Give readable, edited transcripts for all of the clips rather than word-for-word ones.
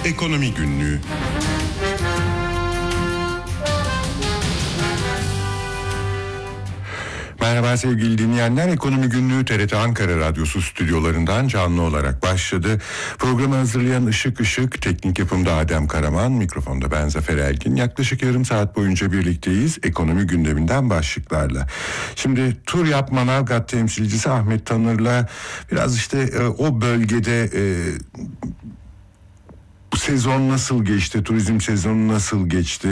Ekonomi Günlüğü. Merhaba sevgili dinleyenler, Ekonomi Günlüğü TRT Ankara Radyosu stüdyolarından canlı olarak başladı. Programı hazırlayan Işık, teknik yapımda Adem Karaman, mikrofonda ben Zafer Ergin. Yaklaşık yarım saat boyunca birlikteyiz ekonomi gündeminden başlıklarla. Şimdi Turyap Manavgat temsilcisi Ahmet Tanır'la biraz o bölgede bu sezon nasıl geçti, turizm sezonu nasıl geçti,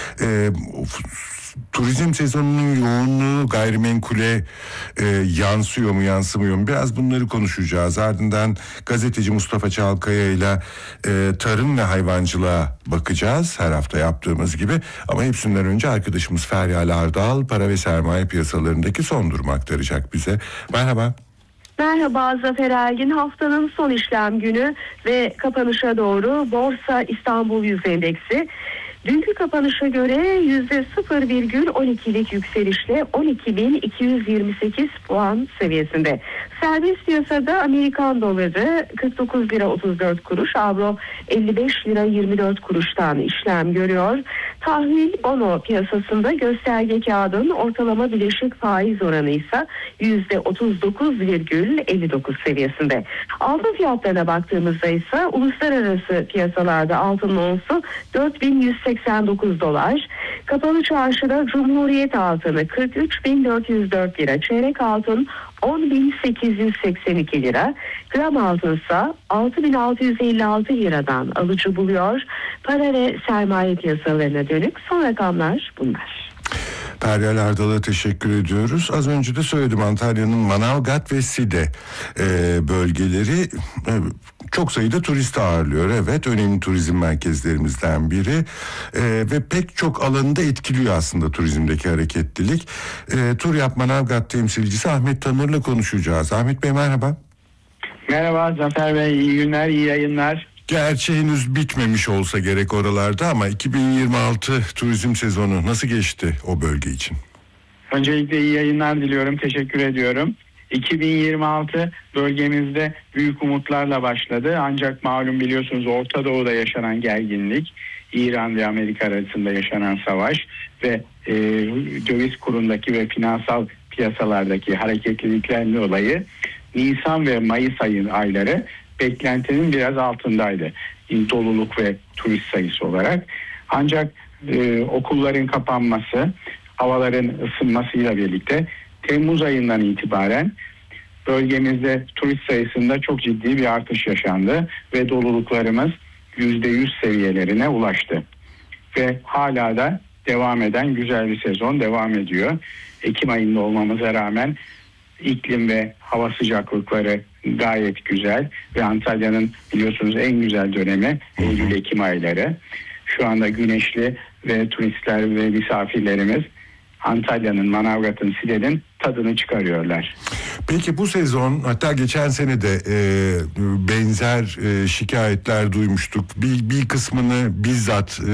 turizm sezonunun yoğunluğu gayrimenkule yansıyor mu yansımıyor mu, biraz bunları konuşacağız. Ardından gazeteci Mustafa Çalkaya ile tarım ve hayvancılığa bakacağız her hafta yaptığımız gibi. Ama hepsinden önce arkadaşımız Feryal Ardal para ve sermaye piyasalarındaki son durumu aktaracak bize. Merhaba. Merhaba Zafer Ergin. Haftanın son işlem günü ve kapanışa doğru Borsa İstanbul Yüz Endeksi dünkü kapanışa göre %0,12'lik yükselişle 12.228 puan seviyesinde. Serbest piyasada Amerikan doları 49 lira 34 kuruş, avro 55 lira 24 kuruştan işlem görüyor. Tahvil bono piyasasında gösterge kağıdın ortalama bileşik faiz oranı ise %39,59 seviyesinde. Altın fiyatlarına baktığımızda ise uluslararası piyasalarda altın onsu 4189 dolar. Kapalı çarşıda Cumhuriyet altını 43.404 lira, çeyrek altın 10.882 lira, gram altınsa 6.656 liradan alıcı buluyor. Para ve sermaye piyasalarına dönük son rakamlar bunlar. Feryal Ardal'a teşekkür ediyoruz. Az önce de söyledim, Antalya'nın Manavgat ve Side bölgeleri çok sayıda turist ağırlıyor. Evet, önemli turizm merkezlerimizden biri ve pek çok alanında etkiliyor aslında turizmdeki hareketlilik. Turyap Manavgat temsilcisi Ahmet Tanır'la konuşacağız. Ahmet Bey merhaba. Merhaba Zafer Bey, iyi günler, iyi yayınlar. Gerçi henüz bitmemiş olsa gerek oralarda ama 2026 turizm sezonu nasıl geçti o bölge için? Öncelikle iyi yayınlar diliyorum, teşekkür ediyorum. 2026 bölgemizde büyük umutlarla başladı. Ancak malum biliyorsunuz Orta Doğu'da yaşanan gerginlik, İran ve Amerika arasında yaşanan savaş ve döviz kurundaki ve finansal piyasalardaki hareketliliklerle dolayı Nisan ve Mayıs ayları beklentinin biraz altındaydı. Doluluk ve turist sayısı olarak. Ancak okulların kapanması, havaların ısınmasıyla birlikte Temmuz ayından itibaren bölgemizde turist sayısında çok ciddi bir artış yaşandı ve doluluklarımız %100 seviyelerine ulaştı. Ve hala da devam eden güzel bir sezon devam ediyor. Ekim ayında olmamıza rağmen iklim ve hava sıcaklıkları gayet güzel ve Antalya'nın biliyorsunuz en güzel dönemi Eylül-Ekim ayları. Şu anda güneşli ve turistler ve misafirlerimiz Antalya'nın, Manavgat'ın, Side'nin tadını çıkarıyorlar. Peki bu sezon, hatta geçen sene de benzer şikayetler duymuştuk. Bir kısmını bizzat